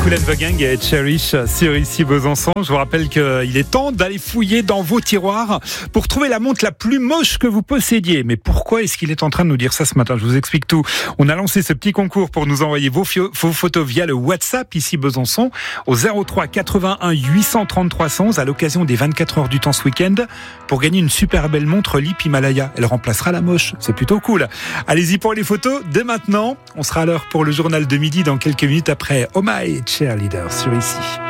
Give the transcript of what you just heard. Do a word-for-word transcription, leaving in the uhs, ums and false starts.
Kool and the Gang et Cherish sur ici Besançon. Je vous rappelle qu'il est temps d'aller fouiller dans vos tiroirs pour trouver la montre la plus moche que vous possédiez. Mais pourquoi est-ce qu'il est en train de nous dire ça ce matin ? Je vous explique tout. On a lancé ce petit concours pour nous envoyer vos, fio- vos photos via le WhatsApp ici Besançon au zéro trois quatre-vingt-un huit cent trente-trois cent onze à l'occasion des vingt-quatre heures du temps ce week-end pour gagner une super belle montre Lip Himalaya. Elle remplacera la moche. C'est plutôt cool. Allez-y pour les photos dès maintenant. On sera à l'heure pour le journal de midi dans quelques minutes après Oh My Cheerleader sur ici.